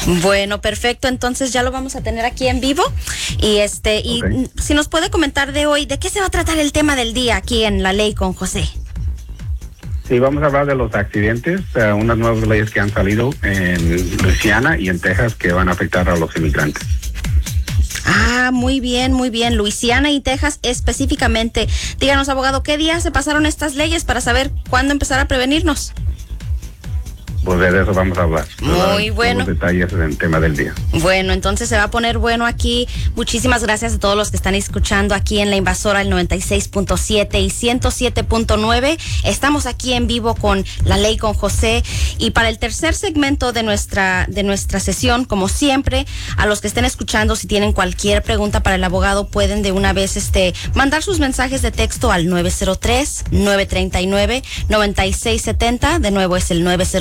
Bueno, perfecto. Entonces ya lo vamos a tener aquí en vivo. Y Okay. si nos puede comentar de hoy, ¿de qué se va a tratar el tema del día aquí en La Ley con José? Sí, vamos a hablar de los accidentes, unas nuevas leyes que han salido en Luisiana y en Texas que van a afectar a los inmigrantes. Ah, muy bien, muy bien. Luisiana y Texas específicamente. Díganos, abogado, ¿qué días se pasaron estas leyes para saber cuándo empezar a prevenirnos? Pues de eso vamos a hablar. Muy bueno. Los detalles del tema del día. Bueno, entonces se va a poner bueno aquí. Muchísimas gracias a todos los que están escuchando aquí en la Invasora, el 96.7 y 107.9. Estamos aquí en vivo con La Ley con José. Y para el tercer segmento de nuestra sesión, como siempre, a los que estén escuchando, si tienen cualquier pregunta para el abogado, pueden de una vez mandar sus mensajes de texto al 903-939-9670. De nuevo es el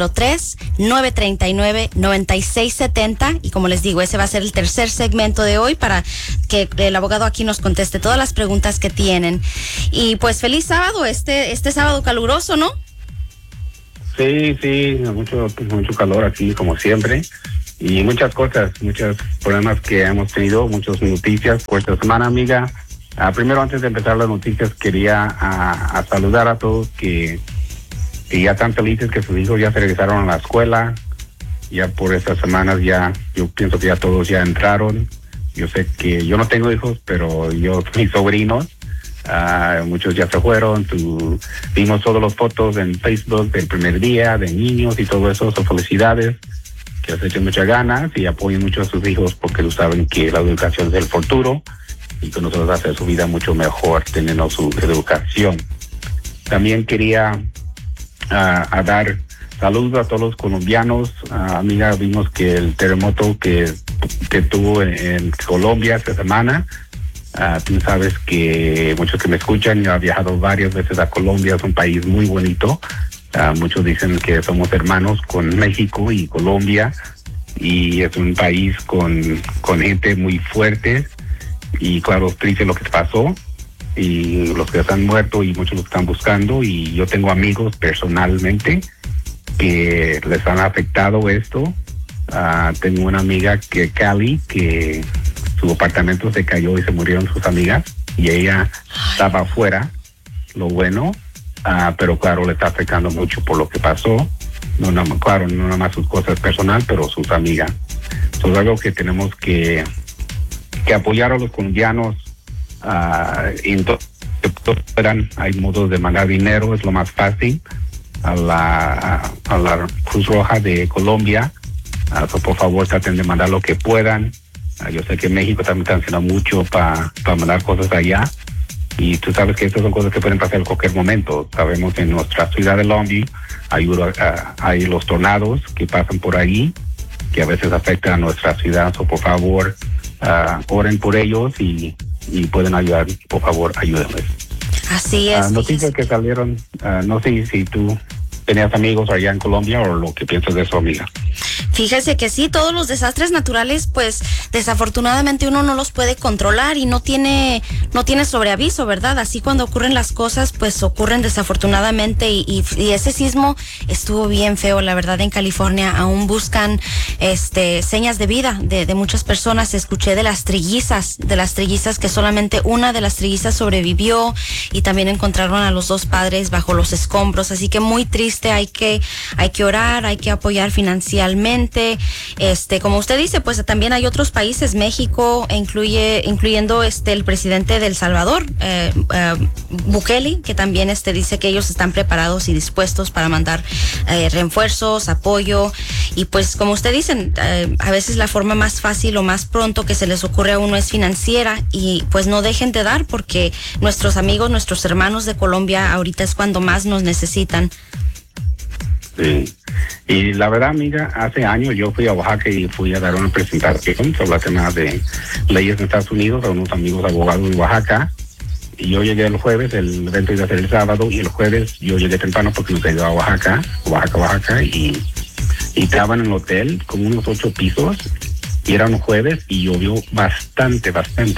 939-9670, y como les digo, ese va a ser el tercer segmento de hoy para que el abogado aquí nos conteste todas las preguntas que tienen. Y pues feliz sábado, este sábado caluroso, ¿no? Sí, mucho calor aquí como siempre y muchos problemas que hemos tenido, muchas noticias por esta semana, amiga. Primero, antes de empezar las noticias, quería a saludar a todos que ya están felices que sus hijos ya se regresaron a la escuela. Ya por estas semanas yo pienso que ya todos ya entraron. Yo sé que yo no tengo hijos, pero mis sobrinos, muchos ya se fueron. Vimos todas las fotos en Facebook del primer día de niños y todo eso. Son felicidades, que les echen muchas ganas y apoyen mucho a sus hijos, porque saben que la educación es el futuro y que nosotros hacer su vida mucho mejor teniendo su educación. También quería a dar saludos a todos los colombianos. Amiga, vimos que el terremoto que tuvo en Colombia esta semana, tú sabes que muchos que me escuchan, yo he viajado varias veces a Colombia, es un país muy bonito. Muchos dicen que somos hermanos con México y Colombia, y es un país con gente muy fuerte, y claro, triste lo que pasó y los que están muertos y muchos los que están buscando, y yo tengo amigos personalmente que les han afectado esto. Tengo una amiga Cali, que su apartamento se cayó y se murieron sus amigas y ella estaba afuera, lo bueno, pero claro, le está afectando mucho por lo que pasó. No nada más sus cosas personales, pero sus amigas. Eso es algo que tenemos que apoyar a los colombianos. Hay modos de mandar dinero, es lo más fácil, a la Cruz Roja de Colombia. Por favor, traten de mandar lo que puedan. Yo sé que México también está haciendo mucho para mandar cosas allá, y tú sabes que estas son cosas que pueden pasar en cualquier momento. Sabemos en nuestra ciudad de Long Beach hay los tornados que pasan por ahí, que a veces afectan a nuestra ciudad. Por favor, oren por ellos y pueden ayudar. Por favor, ayúdenles. Así es. Noticias que salieron, no sé si tú tenías amigos allá en Colombia o lo que piensas de eso, amiga. Fíjese que sí, todos los desastres naturales, pues desafortunadamente uno no los puede controlar y no tiene sobreaviso, ¿verdad? Así cuando ocurren las cosas, pues ocurren desafortunadamente, y ese sismo estuvo bien feo, la verdad. En California aún buscan señas de vida de muchas personas. Escuché de las trillizas que solamente una de las trillizas sobrevivió, y también encontraron a los dos padres bajo los escombros. Así que muy triste, hay que orar, hay que apoyar financieramente. Como usted dice, pues también hay otros países, México, incluyendo el presidente de El Salvador, Bukele, que también dice que ellos están preparados y dispuestos para mandar refuerzos, apoyo. Y pues como usted dice, a veces la forma más fácil o más pronto que se les ocurre a uno es financiera, y pues no dejen de dar, porque nuestros amigos, nuestros hermanos de Colombia ahorita es cuando más nos necesitan. Sí. Y la verdad, amiga, hace años yo fui a Oaxaca y fui a dar una presentación sobre el tema de leyes de Estados Unidos a unos amigos abogados de Oaxaca. Y yo llegué el jueves, el evento iba a ser el sábado, y el jueves yo llegué temprano porque nos iba a Oaxaca, y estaban en el hotel con unos 8 pisos, y era un jueves y llovió bastante.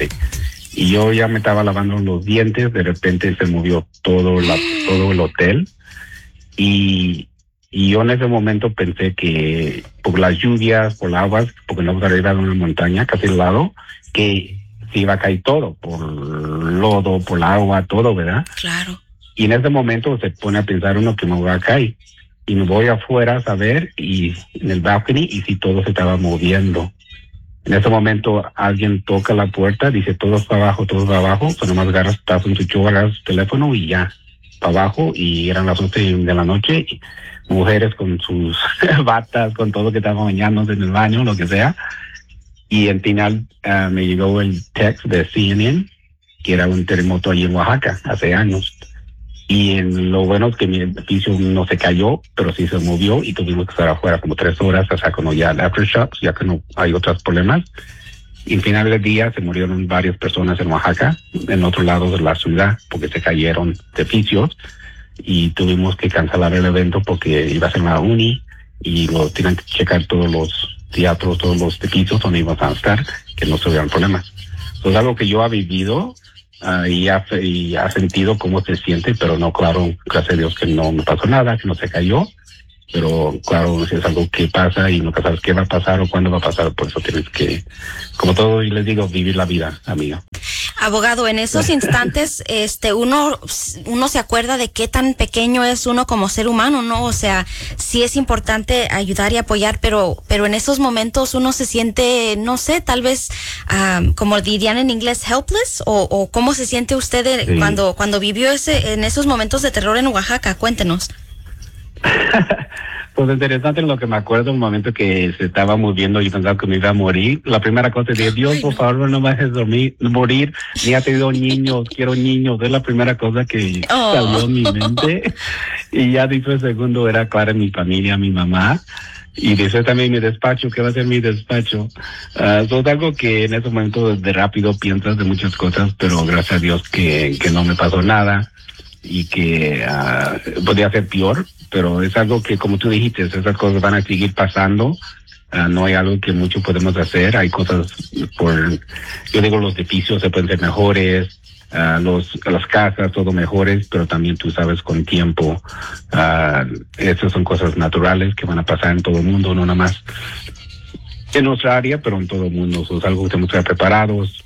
Y yo ya me estaba lavando los dientes, de repente se movió todo el hotel, y Y yo en ese momento pensé que por las lluvias, por las aguas, porque no arriba de una montaña casi al lado, que se iba a caer todo, por lodo, por el agua, todo, ¿verdad? Claro. Y en ese momento se pone a pensar uno que me va a caer. Y me voy afuera a saber, y en el balcony, y si todo se estaba moviendo. En ese momento alguien toca la puerta, dice todos para abajo, pero nomás agarras, estás en tu show, agarras tu teléfono y ya, para abajo, y eran las 11 de la noche, y mujeres con sus batas, con todo que estaban bañándose en el baño, lo que sea. Y al final me llegó el text de CNN, que era un terremoto allí en Oaxaca, hace años. Y lo bueno es que mi edificio no se cayó, pero sí se movió y tuvimos que estar afuera como 3 horas, hasta cuando ya el aftershocks, ya que no hay otros problemas. Y al final del día se murieron varias personas en Oaxaca, en otro lado de la ciudad, porque se cayeron edificios y tuvimos que cancelar el evento porque iba a ser una uni y lo tienen que checar todos los teatros, todos los edificios donde íbamos a estar, que no se hubieran problemas. Eso es algo que yo he vivido. Y ha sentido cómo se siente, pero no, claro, gracias a Dios que no me pasó nada, que no se cayó, pero claro, si es algo que pasa y nunca sabes qué va a pasar o cuándo va a pasar, por eso tienes que, como todo y les digo, vivir la vida, amigo. Abogado, en esos instantes, uno se acuerda de qué tan pequeño es uno como ser humano, ¿no? O sea, sí es importante ayudar y apoyar, pero en esos momentos uno se siente, no sé, tal vez, como dirían en inglés, helpless, o cómo se siente usted sí. cuando vivió en esos momentos de terror en Oaxaca. Cuéntenos. Pues interesante lo que me acuerdo, un momento que se estaba moviendo y pensaba que me iba a morir. La primera cosa dije, Dios, por favor, no me dejes morir, ni ha tenido niños, quiero niños. Es la primera cosa que salió en mi mente. Y ya después segundo era, claro, mi familia, mi mamá. Y después también mi despacho, que va a ser mi despacho. Es algo que en ese momento de rápido piensas de muchas cosas, pero gracias a Dios que no me pasó nada y que podía ser peor. Pero es algo que, como tú dijiste, esas cosas van a seguir pasando. No hay algo que mucho podemos hacer. Hay cosas yo digo, los edificios se pueden ser mejores, las casas, todo mejores, pero también tú sabes con tiempo, esas son cosas naturales que van a pasar en todo el mundo, no nada más en nuestra área, pero en todo el mundo. Eso es algo que tenemos que estar preparados.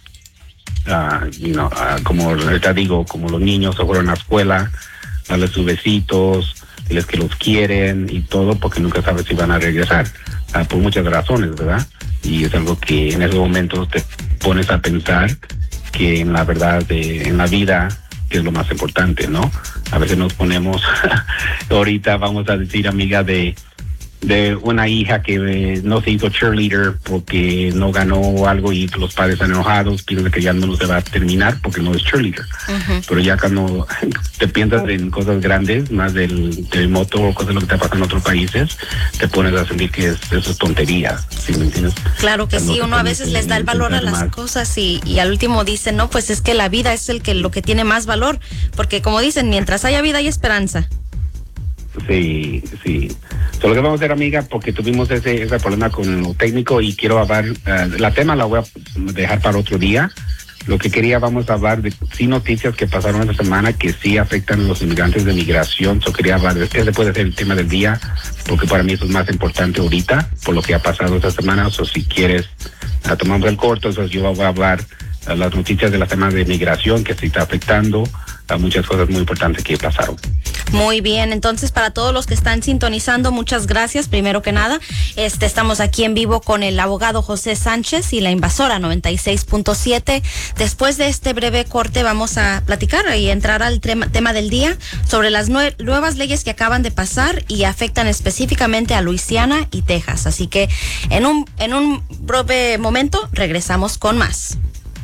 Como te digo, como los niños se fueron a la escuela, darles sus besitos, diles que los quieren y todo, porque nunca sabes si van a regresar, por muchas razones, ¿verdad? Y es algo que en esos momentos te pones a pensar que en la verdad, en la vida, que es lo más importante, ¿no? A veces nos ponemos, ahorita vamos a decir, amiga, de una hija que no se hizo cheerleader porque no ganó algo y los padres están enojados, piensan que ya no se va a terminar porque no es cheerleader. Uh-huh. Pero ya cuando te piensas en cosas grandes, más del terremoto o cosas de lo que está pasando en otros países, te pones a sentir que eso es tontería, ¿sí me entiendes? Claro que sí, uno a veces les da el valor a las cosas y al último dicen, no, pues es que la vida es lo que tiene más valor, porque como dicen, mientras haya vida hay esperanza. Sí. Lo que vamos a hacer, amiga, porque tuvimos ese problema con lo técnico y quiero hablar, la tema la voy a dejar para otro día. Lo que vamos a hablar de noticias que pasaron esta semana que sí afectan a los inmigrantes de migración. Quería hablar ese puede ser el tema del día, porque para mí eso es más importante ahorita, por lo que ha pasado esta semana. O si quieres, tomamos el corto, entonces yo voy a hablar las noticias de la semana de migración que se está afectando a muchas cosas muy importantes que pasaron. Muy bien, entonces para todos los que están sintonizando, muchas gracias. Primero que nada, estamos aquí en vivo con el abogado José Sánchez y la Invasora 96.7. Después de este breve corte vamos a platicar y entrar al tema del día sobre las nuevas leyes que acaban de pasar y afectan específicamente a Luisiana y Texas. Así que en un breve momento regresamos con más.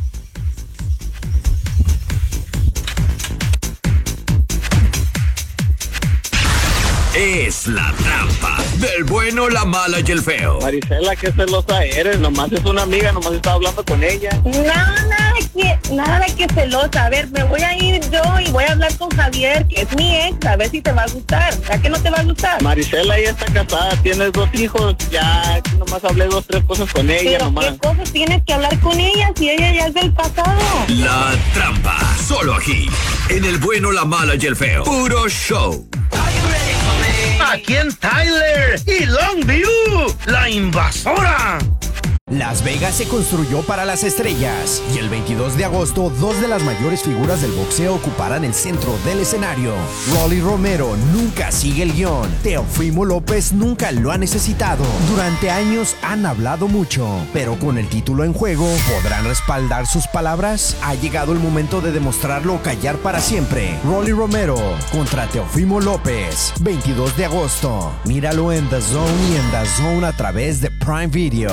Es la trampa del bueno, la mala y el feo. Marisela, qué celosa eres, nomás es una amiga, nomás estaba hablando con ella. Nada que celosa. A ver, me voy a ir yo y voy a hablar con Javier, que es mi ex, a ver si te va a gustar. ¿A qué no te va a gustar? Marisela ya está casada, tienes 2 hijos, ya nomás hablé 2-3 cosas con ella. Pero nomás. ¿qué cosas tienes que hablar con ella si ella ya es del pasado? La trampa, solo aquí, en el bueno, la mala y el feo. Puro show. aquí en Tyler y Longview, la invasora. Las Vegas se construyó para las estrellas y el 22 de agosto, dos de las mayores figuras del boxeo ocuparán el centro del escenario. Rolly Romero nunca sigue el guión. Teofimo López nunca lo ha necesitado. Durante años han hablado mucho, pero con el título en juego, ¿podrán respaldar sus palabras? Ha llegado el momento de demostrarlo o callar para siempre. Rolly Romero contra Teofimo López, 22 de agosto. Míralo en The Zone y en The Zone a través de Prime Video.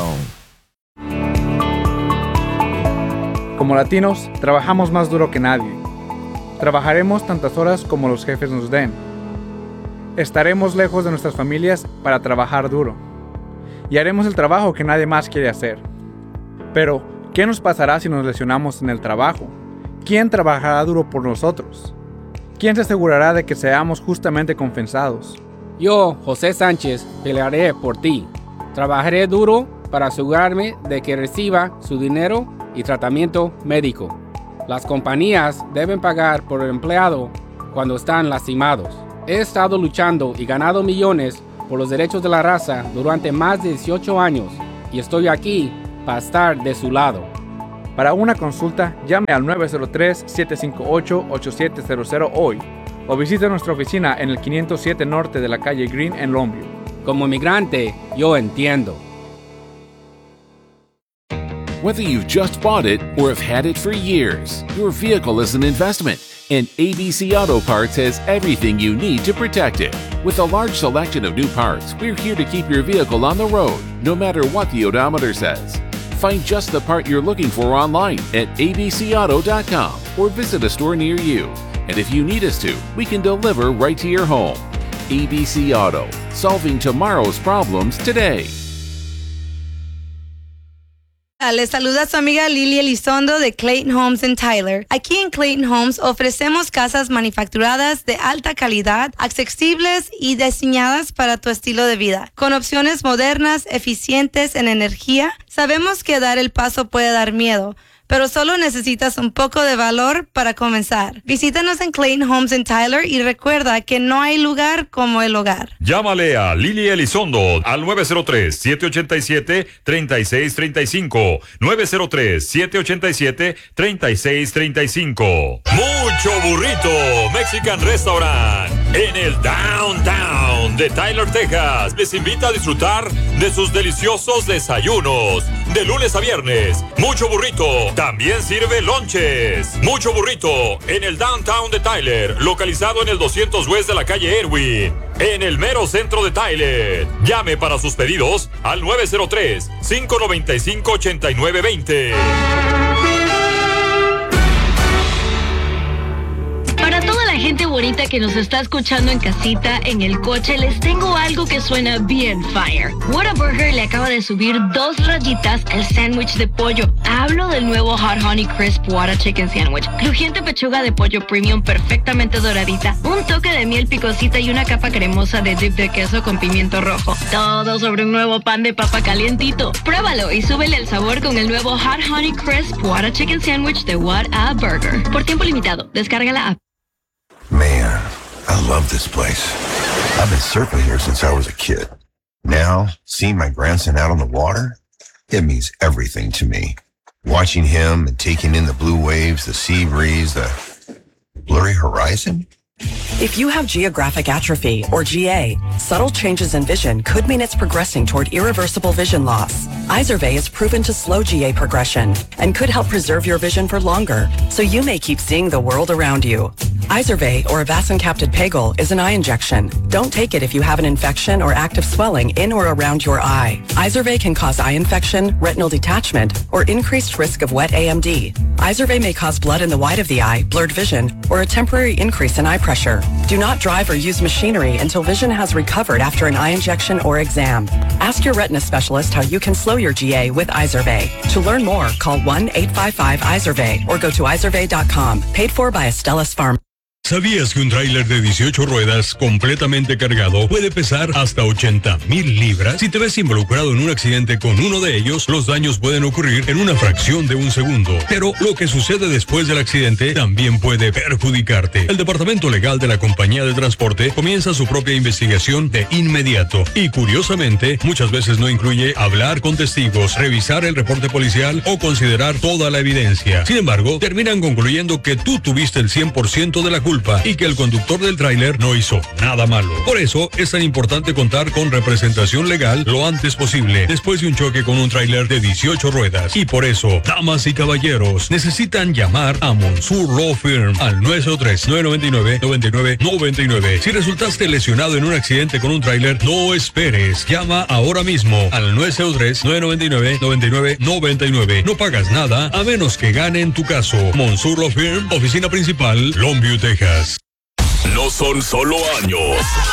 Como latinos, trabajamos más duro que nadie. Trabajaremos tantas horas como los jefes nos den. Estaremos lejos de nuestras familias para trabajar duro. Y haremos el trabajo que nadie más quiere hacer. Pero, ¿qué nos pasará si nos lesionamos en el trabajo? ¿Quién trabajará duro por nosotros? ¿Quién se asegurará de que seamos justamente compensados? Yo, José Sánchez, pelearé por ti. Trabajaré duro para asegurarme de que reciba su dinero y tratamiento médico. Las compañías deben pagar por el empleado cuando están lastimados. He estado luchando y ganado millones por los derechos de la raza durante más de 18 años y estoy aquí para estar de su lado. Para una consulta, llame al 903-758-8700 hoy o visite nuestra oficina en el 507 Norte de la calle Green en Longview. Como migrante, yo entiendo. Whether you've just bought it or have had it for years, your vehicle is an investment, and ABC Auto Parts has everything you need to protect it. With a large selection of new parts, we're here to keep your vehicle on the road, no matter what the odometer says. Find just the part you're looking for online at abcauto.com or visit a store near you. And if you need us to, we can deliver right to your home. ABC Auto, solving tomorrow's problems today. Les saluda su amiga Lili Elizondo de Clayton Homes en Tyler. Aquí en Clayton Homes ofrecemos casas manufacturadas de alta calidad, accesibles y diseñadas para tu estilo de vida. Con opciones modernas, eficientes en energía, sabemos que dar el paso puede dar miedo, pero solo necesitas un poco de valor para comenzar. Visítanos en Clayton Homes en Tyler y recuerda que no hay lugar como el hogar. Llámale a Lili Elizondo al 903-787-3635. 903-787-3635. Mucho Burrito Mexican Restaurant en el Downtown de Tyler, Texas. Les invita a disfrutar de sus deliciosos desayunos de lunes a viernes. Mucho Burrito también sirve lonches. Mucho Burrito en el Downtown de Tyler, localizado en el 200 West de la calle Erwin, en el mero centro de Tyler. Llame para sus pedidos al 903-595-8920. Para toda la gente bonita que nos está escuchando en casita, en el coche, les tengo algo que suena bien fire. Whataburger le acaba de subir 2 rayitas al sándwich de pollo. Hablo del nuevo Hot Honey Crisp Whata Chicken Sandwich. Crujiente pechuga de pollo premium perfectamente doradita, un toque de miel picosita y una capa cremosa de dip de queso con pimiento rojo. Todo sobre un nuevo pan de papa calientito. Pruébalo y súbele el sabor con el nuevo Hot Honey Crisp Whata Chicken Sandwich de Whataburger. Por tiempo limitado, descarga la app. Man, I love this place. I've been surfing here since I was a kid. Now, seeing my grandson out on the water, it means everything to me. Watching him and taking in the blue waves, the sea breeze, the blurry horizon. If you have geographic atrophy, or GA, subtle changes in vision could mean it's progressing toward irreversible vision loss. Izervay is proven to slow GA progression and could help preserve your vision for longer, so you may keep seeing the world around you. Izervay, or avacincaptad pegol, is an eye injection. Don't take it if you have an infection or active swelling in or around your eye. Izervay can cause eye infection, retinal detachment, or increased risk of wet AMD. Izervay may cause blood in the white of the eye, blurred vision, or a temporary increase in eye pressure. Do not drive or use machinery until vision has recovered after an eye injection or exam. Ask your retina specialist how you can slow your GA with Izervay. To learn more, call 1-855-IZERVAY or go to izervay.com. Paid for by Astellas Pharma. ¿Sabías que un tráiler de 18 ruedas completamente cargado puede pesar hasta 80,000 libras? Si te ves involucrado en un accidente con uno de ellos, los daños pueden ocurrir en una fracción de un segundo. Pero lo que sucede después del accidente también puede perjudicarte. El departamento legal de la compañía de transporte comienza su propia investigación de inmediato. Y curiosamente, muchas veces no incluye hablar con testigos, revisar el reporte policial o considerar toda la evidencia. Sin embargo, terminan concluyendo que tú tuviste el 100% de la culpa y que el conductor del tráiler no hizo nada malo. Por eso es tan importante contar con representación legal lo antes posible después de un choque con un tráiler de 18 ruedas. Y por eso, damas y caballeros, necesitan llamar a Monsoor Law Firm al 903-999-9999. Si resultaste lesionado en un accidente con un tráiler, no esperes. Llama ahora mismo al 903-999-9999. No pagas nada a menos que gane en tu caso. Monsoor Law Firm, oficina principal, Longview, Texas. No son solo años,